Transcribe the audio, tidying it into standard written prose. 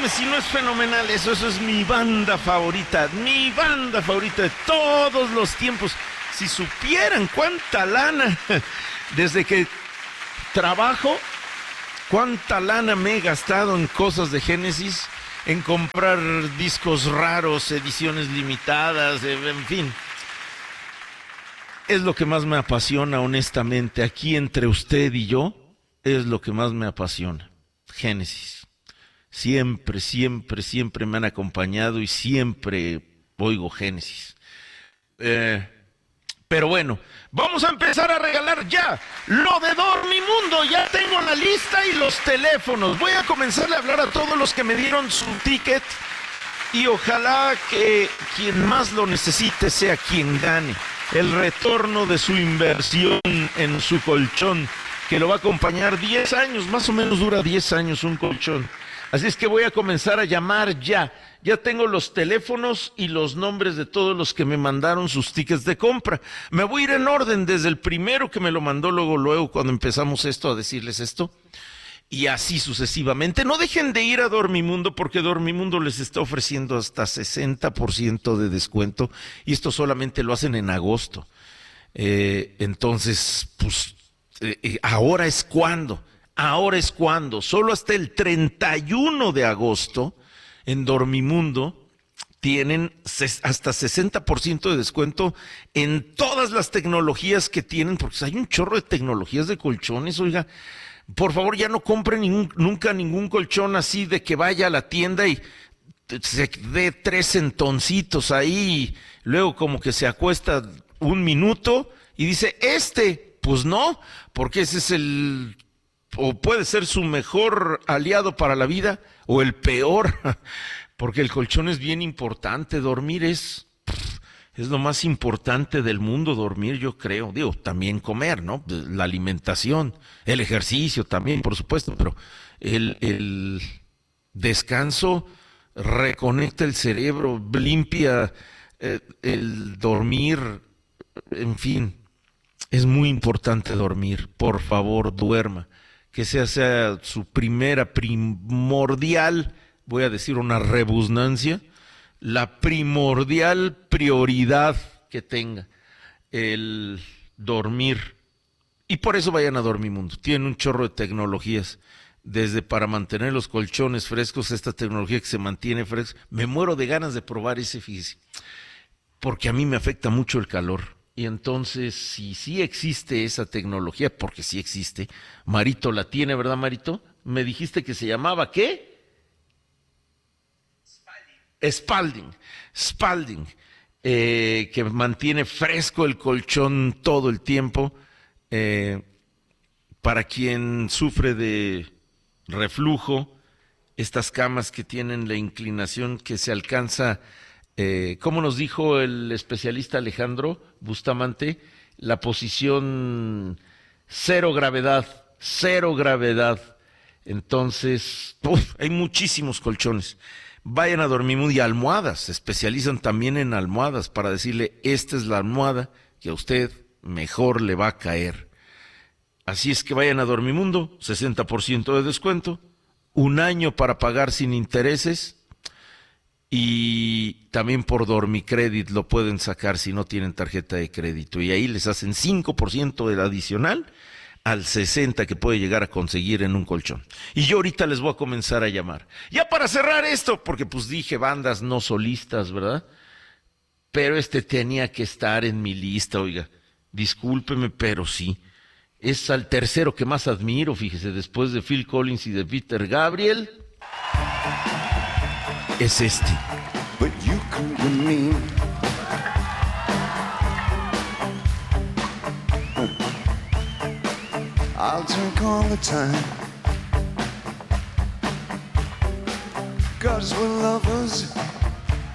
dígame si no es fenomenal eso. Eso es mi banda favorita de todos los tiempos. Si supieran cuánta lana, desde que trabajo, cuánta lana me he gastado en cosas de Génesis, en comprar discos raros, ediciones limitadas, en fin. Es lo que más me apasiona, honestamente, aquí entre usted y yo, es lo que más me apasiona. Génesis. Siempre, siempre, siempre me han acompañado y siempre oigo Génesis. Pero bueno, vamos a empezar a regalar ya lo de Dormimundo. Ya tengo la lista y los teléfonos. Voy a comenzar a hablar a todos los que me dieron su ticket y ojalá que quien más lo necesite sea quien gane el retorno de su inversión en su colchón, que lo va a acompañar 10 años, más o menos dura 10 años un colchón. Así es que voy a comenzar a llamar ya. Ya tengo los teléfonos y los nombres de todos los que me mandaron sus tickets de compra. Me voy a ir en orden desde el primero que me lo mandó luego cuando empezamos esto, a decirles esto. Y así sucesivamente. No dejen de ir a Dormimundo porque Dormimundo les está ofreciendo hasta 60% de descuento. Y esto solamente lo hacen en agosto. Entonces, pues, ahora es cuando. Solo hasta el 31 de agosto en Dormimundo tienen hasta 60% de descuento en todas las tecnologías que tienen, porque hay un chorro de tecnologías de colchones, oiga. Por favor, ya no compren nunca ningún colchón así de que vaya a la tienda y se dé 3 centoncitos ahí, y luego como que se acuesta un minuto y dice, pues no, porque ese es o puede ser su mejor aliado para la vida, o el peor, porque el colchón es bien importante. Dormir es lo más importante del mundo, dormir, yo creo. Digo, también comer, ¿no? La alimentación, el ejercicio también, por supuesto, pero el descanso reconecta el cerebro, limpia el dormir, en fin, es muy importante dormir. Por favor, duerma. Que sea su primordial, voy a decir una rebusnancia, la primordial prioridad que tenga, el dormir. Y por eso vayan a Dormimundo. Tienen un chorro de tecnologías, desde para mantener los colchones frescos, esta tecnología que se mantiene fresca. Me muero de ganas de probar ese, fíjese, porque a mí me afecta mucho el calor. Y entonces, si sí existe esa tecnología, porque sí existe, Marito la tiene, ¿verdad, Marito? Me dijiste que se llamaba, ¿qué? Spalding, que mantiene fresco el colchón todo el tiempo. Para quien sufre de reflujo, estas camas que tienen la inclinación que se alcanza, como nos dijo el especialista Alejandro Bustamante, la posición cero gravedad. Entonces, hay muchísimos colchones. Vayan a Dormimundo, y almohadas, se especializan también en almohadas para decirle, esta es la almohada que a usted mejor le va a caer. Así es que vayan a Dormimundo, 60% de descuento, 1 año para pagar sin intereses, y también por Dormicredit lo pueden sacar si no tienen tarjeta de crédito, y ahí les hacen 5% del adicional al 60% que puede llegar a conseguir en un colchón. Y yo ahorita les voy a comenzar a llamar. Ya para cerrar esto, porque pues dije bandas no solistas, ¿verdad? Pero tenía que estar en mi lista, oiga. Discúlpeme, pero sí. Es al tercero que más admiro, fíjese, después de Phil Collins y de Peter Gabriel. Es este. But you could be mean. I'll drink all the time, 'cause we're lovers